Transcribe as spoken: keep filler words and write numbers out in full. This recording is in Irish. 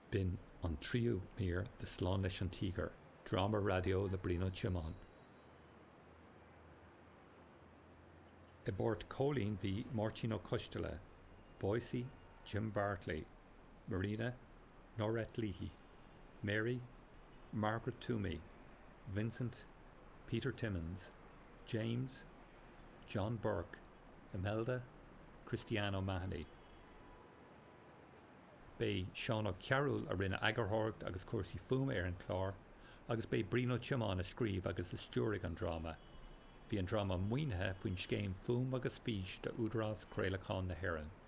Bin an tríú mír de slán leis an tígar, drama radio le Brino Chimán. I bord cólín hí Martino Costela, Boise, Jim Bartley, Marina, Norette Leahy, Mary, Margaret Toomey, Vincent, Peter Timmons, James, John Burke, Imelda, Cristiano Mahoney. Bei Sean O'Carroll a rinne agarthorgt agus cuasaí fum ar an chlár, agus bei Brino Chimán a scríb agus is stúrig an drama. Bhí an drama muoinethe faoin scéim fum agus fís de údrás Craolacháin na Héireann.